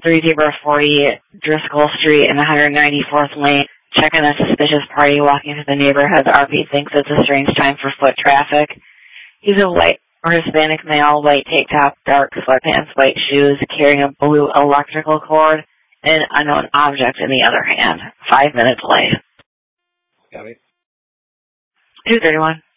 3 Zebra 40 Driscoll Street and 194th Lane, checking a suspicious party walking through the neighborhood. The RP thinks it's a strange time for foot traffic. He's a white or Hispanic male, white tank top, dark sweatpants, white shoes, carrying a blue electrical cord and an unknown object in the other hand. 5 minutes late. Got it. 2:31.